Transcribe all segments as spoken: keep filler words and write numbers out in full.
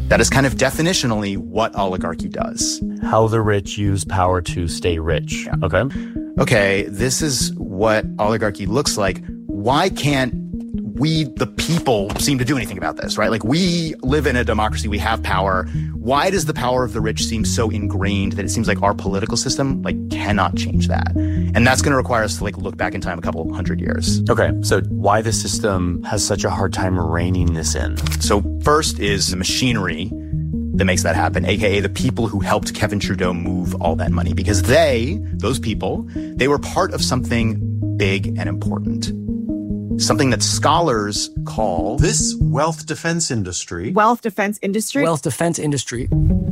That is kind of definitionally what oligarchy does. How the rich use power to stay rich. Yeah. Okay. Okay, this is what oligarchy looks like. Why can't we, the people, seem to do anything about this, right? Like, we live in a democracy, we have power. Why does the power of the rich seem so ingrained that it seems like our political system, like, cannot change that? And that's going to require us to, like, look back in time a couple hundred years. Okay, so why the system has such a hard time reining this in? So first is the machinery that makes that happen, a k a the people who helped Kevin Trudeau move all that money. Because they, those people, they were part of something big and important. Something that scholars call this wealth defense industry. Wealth defense industry? Wealth defense industry.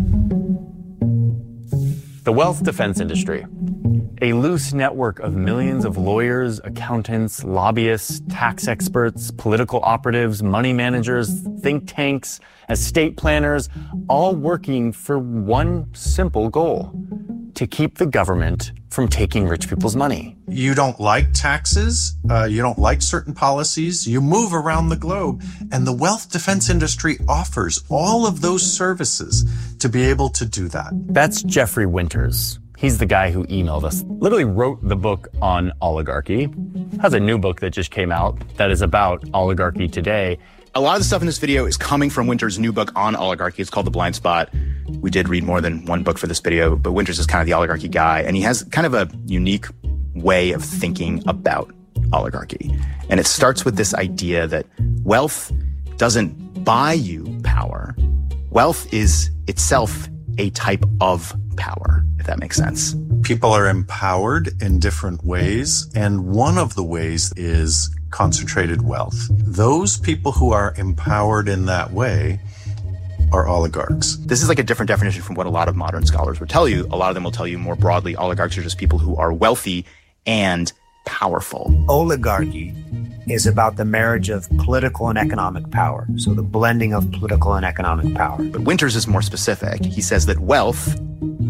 The wealth defense industry. A loose network of millions of lawyers, accountants, lobbyists, tax experts, political operatives, money managers, think tanks, estate planners, all working for one simple goal: to keep the government from taking rich people's money. You don't like taxes, uh, you don't like certain policies, you move around the globe, and the wealth defense industry offers all of those services to be able to do that. That's Jeffrey Winters. He's the guy who emailed us, literally wrote the book on oligarchy, has a new book that just came out that is about oligarchy today. A lot of the stuff in this video is coming from Winters' new book on oligarchy. It's called The Blind Spot. We did read more than one book for this video, but Winters is kind of the oligarchy guy, and he has kind of a unique way of thinking about oligarchy. And it starts with this idea that wealth doesn't buy you power. Wealth is itself a type of power, if that makes sense. People are empowered in different ways, and one of the ways is concentrated wealth. Those people who are empowered in that way are oligarchs. This is like a different definition from what a lot of modern scholars would tell you. A lot of them will tell you more broadly, oligarchs are just people who are wealthy and powerful. Oligarchy is about the marriage of political and economic power. So the blending of political and economic power. But Winters is more specific. He says that wealth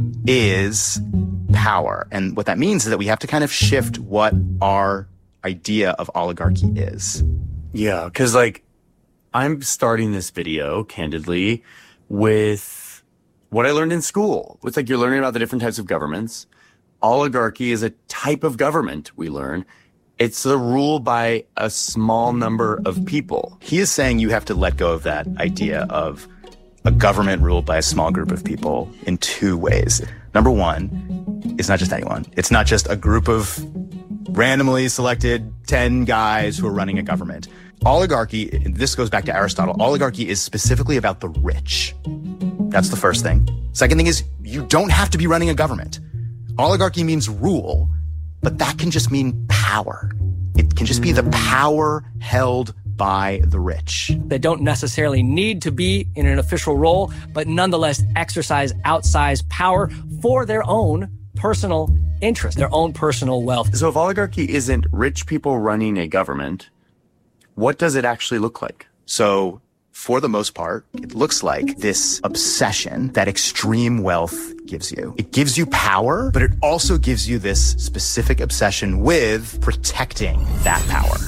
is power. And what that means is that we have to kind of shift what our idea of oligarchy is. Yeah, because, like, I'm starting this video, candidly, with what I learned in school. It's like you're learning about the different types of governments. Oligarchy is a type of government, we learn. It's the rule by a small number of people. He is saying you have to let go of that idea of a government ruled by a small group of people in two ways. Number one, it's not just anyone. It's not just a group of randomly selected ten guys who are running a government. Oligarchy, this goes back to Aristotle, oligarchy is specifically about the rich. That's the first thing. Second thing is, you don't have to be running a government. Oligarchy means rule, but that can just mean power. It can just be the power held by the rich. They don't necessarily need to be in an official role, but nonetheless exercise outsized power for their own personal interest, their own personal wealth. So if oligarchy isn't rich people running a government, what does it actually look like? So for the most part, it looks like this obsession that extreme wealth gives you. It gives you power, but it also gives you this specific obsession with protecting that power.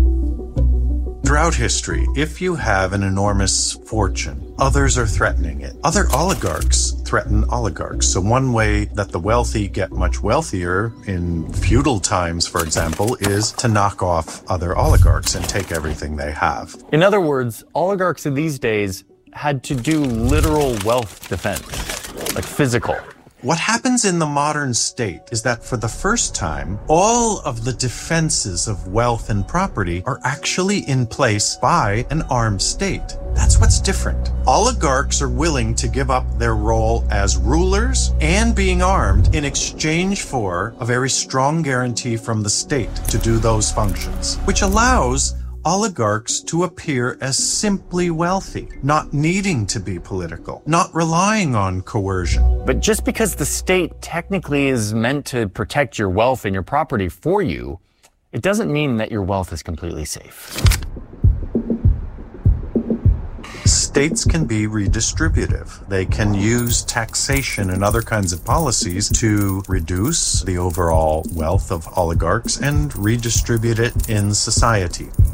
Throughout history, if you have an enormous fortune, others are threatening it. Other oligarchs threaten oligarchs. So one way that the wealthy get much wealthier in feudal times, for example, is to knock off other oligarchs and take everything they have. In other words, oligarchs in these days had to do literal wealth defense, like physical. What happens in the modern state is that for the first time, all of the defenses of wealth and property are actually in place by an armed state. That's what's different. Oligarchs are willing to give up their role as rulers and being armed in exchange for a very strong guarantee from the state to do those functions, which allows oligarchs to appear as simply wealthy, not needing to be political, not relying on coercion. But just because the state technically is meant to protect your wealth and your property for you, it doesn't mean that your wealth is completely safe. States can be redistributive. They can use taxation and other kinds of policies to reduce the overall wealth of oligarchs and redistribute it in society.